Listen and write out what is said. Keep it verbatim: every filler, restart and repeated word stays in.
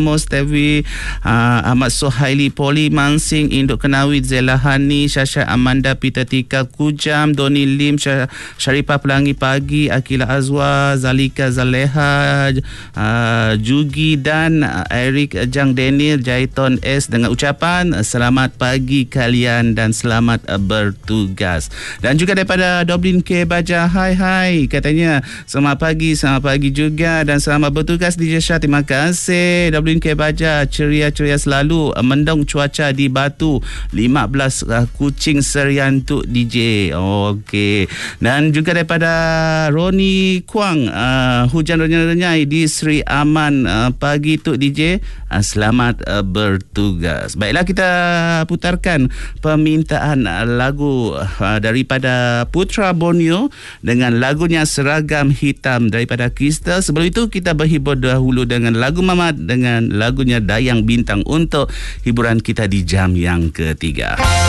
Amos Tevi, uh, Ahmad Sohaili, Poli Mansing, Induk Kenawi, Zelahani, Syasha Amanda, Peter Tika Kujam, Doni Lim, Syarifah Pelangi Pagi, Akila Azwa, Zalika Zaleha, uh, Jugi dan uh, Eric Jang Daniel, Jaiton S dengan ucapan uh, selamat pagi kalian dan selamat uh, bertugas. Dan juga daripada Doblin K Baja, hai hai, katanya selamat pagi, selamat pagi juga dan selamat bertugas D J Shah. Terima kasih Doblin K Baja, ceria-ceria selalu. uh, Mendung cuaca di Batu, lima belas uh, kucing serian untuk D J. Okey. Dan juga daripada Roni Kuang, uh, hujan renyai-renyai di Sri Aman, uh, pagi tu D J, uh, selamat uh, bertugas. Baiklah, kita putarkan permintaan uh, lagu uh, daripada Putra Borneo dengan lagunya Seragam Hitam daripada Crystal. Sebelum itu kita berhibur dahulu dengan lagu Mamat dengan lagunya Dayang Bintang untuk hiburan kita di jam yang ketiga.